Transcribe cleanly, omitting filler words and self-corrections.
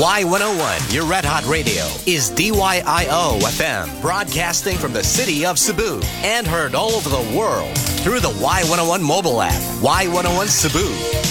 Y101, your Red Hot Radio, is DYIO FM, broadcasting from the city of Cebu and heard all over the world through the Y101 mobile app, Y101 Cebu.